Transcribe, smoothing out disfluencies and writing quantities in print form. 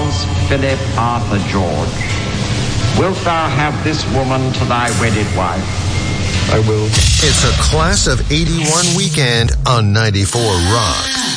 Charles Philip Arthur George, wilt thou have this woman to thy wedded wife? I will. It's a Class of 81 weekend on 94 Rock.